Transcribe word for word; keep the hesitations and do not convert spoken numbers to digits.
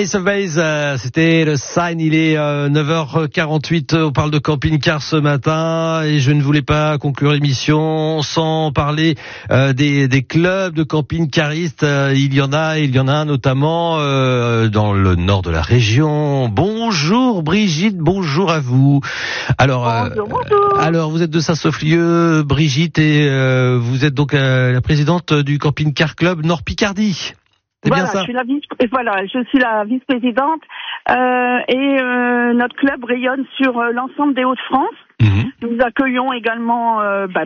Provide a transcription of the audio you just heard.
Ace of Base, euh, c'était le Sign, il est euh, neuf heures quarante-huit, on parle de camping-car ce matin et je ne voulais pas conclure l'émission sans parler euh, des, des clubs de camping-caristes. Euh, il y en a, il y en a un notamment euh, dans le nord de la région. Bonjour Brigitte, bonjour à vous. Alors, euh, bonjour, bonjour. alors vous êtes de Saint-Sauflieu, Brigitte, et euh, vous êtes donc euh, la présidente du camping-car club Nord Picardie. C'est voilà, bien ça. je suis la vice, voilà, je suis la vice-présidente euh, et euh, notre club rayonne sur euh, l'ensemble des Hauts-de-France. Mmh. Nous accueillons également euh, bah,